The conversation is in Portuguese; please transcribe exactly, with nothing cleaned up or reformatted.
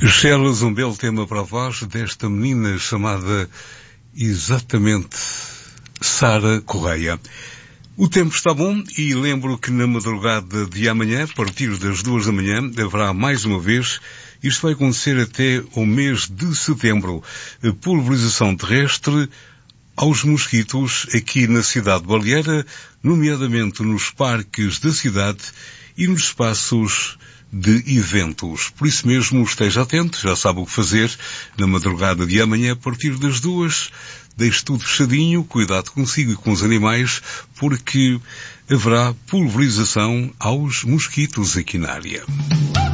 Chelas, um belo tema para a voz desta menina chamada exatamente Sara Correia. O tempo está bom e lembro que na madrugada de amanhã, a partir das duas da manhã, haverá mais uma vez, isto vai acontecer até o mês de setembro, a pulverização terrestre aos mosquitos aqui na cidade de Baleira, nomeadamente nos parques da cidade e nos espaços de eventos. Por isso mesmo, esteja atento, já sabe o que fazer na madrugada de amanhã, a partir das duas. Deixe tudo fechadinho, cuidado consigo e com os animais, porque haverá pulverização aos mosquitos aqui na área.